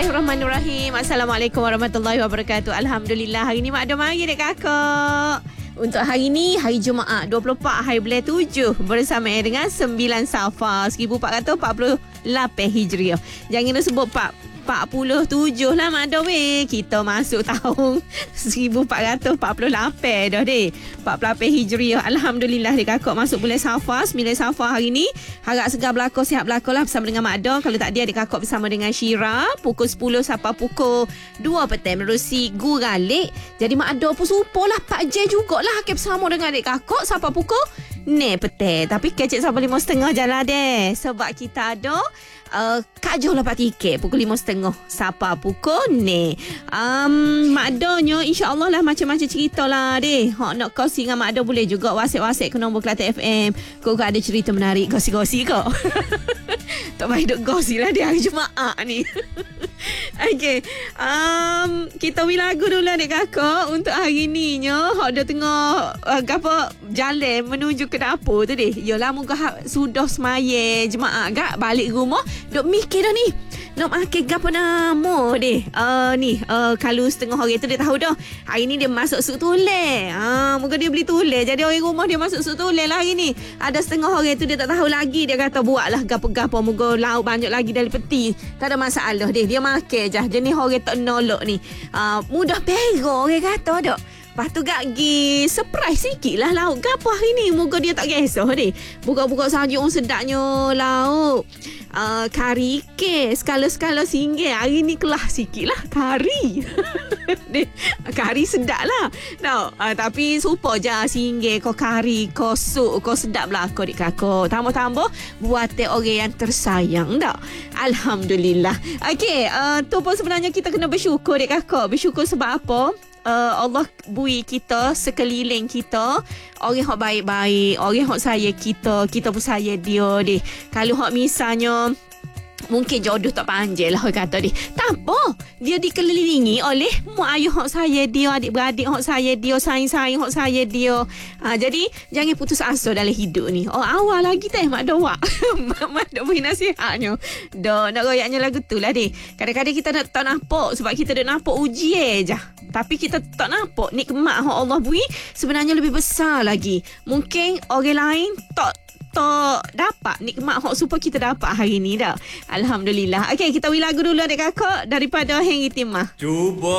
Bismillahirrahmanirrahim. Assalamualaikum warahmatullahi wabarakatuh. Alhamdulillah, hari ni Mak Ada mari dek kakak. Untuk hari ni, hari Jumaat 24 hari bulan 7 bersama dengan 9 Safar 1448 Hijriah. Jangan sebut 47 lah Mak Ada weh. Kita masuk tahun 1448 dah deh. 48 Hijriah. Alhamdulillah dek kakak masuk bulan Safar 9 Safar hari ni. Harap segar berlaku, sihat berlaku lah bersama dengan Mak Ada. Kalau tak dia adik kakak bersama dengan Syira pukul 10 sampai pukul 2 petang menerusi Guralik. Jadi Mak Ada pun supo lah 4 jam jugalah bersama dengan adik kakak sampai pukul petang. Tapi kecek sampai 5.30 je lah deh. Sebab kita ada Kak Joh dapat tiket pukul 5.30 sampai pukul Mak Adanya insyaAllah lah macam-macam cerita lah deh. Hak nak kongsi dengan Mak Ada boleh juga WhatsApp ke nombor Kelantan FM. Kau ada cerita menarik gosi-gosi kau. Tak payah duk gosi lah di hari Jumaat ni. Okay, kita beri lagu dulu adik kakak untuk hari ni nya. Hak dah tengah jalan menuju ke dapur tu deh. Yalah moga sudah semaya jemaah gak balik rumah. Duk mikir dah ni. Nak makan gapo nama deh. Kalau setengah hari tu dia tahu dah. Hari ni dia masuk sup tulen. Moga dia beli tulen. Jadi orang rumah dia masuk sup tulen lah hari ni. Ada setengah hari tu dia tak tahu lagi. Dia kata buatlah gapo-gapo. Moga lauk banyak lagi dari peti. Tak ada masalah deh. Dia makan je. Jenis orang tak nolak ni. Mudah perang orang kata dak. Lepas tu gak gi surprise sikit lah lauk gapo hari ni. Moga dia tak kisah deh. Buka-buka saja orang sedapnya lauk. Kari ke skala-skala singgih. Hari ni kelah sikit lah kari. Kari sedap lah no, tapi supo je singgih kau kari kau sup kau sedap lah kau dik kakak. Tambah-tambah buat orang yang tersayang dah. Alhamdulillah. Okay, tu pun sebenarnya kita kena bersyukur dik kakak. Bersyukur sebab apa? Allah bui kita sekeliling kita orang hok baik-baik, orang hok sayang kita pun sayang dia deh. Kalau hok misalnya mungkin jodoh tak panjang lah orang kata dia. Tak apa. Dia dikelilingi oleh mak ayah hok saya dia, adik-beradik hok saya dia, saing-saing hok saya dia. Jadi jangan putus asa dalam hidup ni. Awal lagi teh mak doa. Mak doa beri nasihatnya. Dah nak royaknya lagu tu lah deh. Kadang-kadang kita tak nampak sebab kita dah nampak ujian je. Tapi kita tak nampak nikmat hok Allah beri sebenarnya lebih besar lagi. Mungkin orang lain tak dapat nikmat hok supaya kita dapat hari ni dah. Alhamdulillah. Okey, kita beri lagu dulu adik kakak daripada Henry Timah. Cuba